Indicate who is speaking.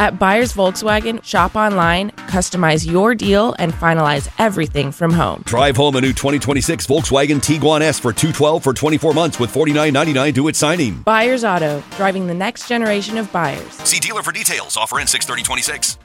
Speaker 1: At Buyers Volkswagen, shop online, customize your deal, and finalize everything from home.
Speaker 2: Drive home a new 2026 Volkswagen Tiguan S for $212 for 24 months with $49.99 due at signing.
Speaker 1: Buyers Auto, driving the next generation of buyers.
Speaker 2: See dealer for details. Offer ends 6/30/26.